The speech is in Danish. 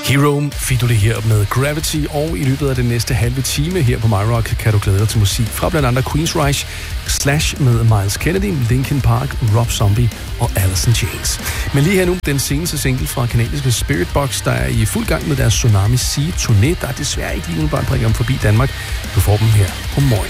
Hero fik du det her med Gravity, og i løbet af den næste halve time her på MyRock kan du glæde dig til musik fra blandt andet Queensryche, Slash med Miles Kennedy, Linkin Park, Rob Zombie og Alice in Chains. Men lige her nu, den seneste single fra kanadiske Spiritbox, der er i fuld gang med deres Tsunami Sea turné, der er desværre ikke lige umiddelbart prikker om forbi Danmark. Du får dem her på morgen.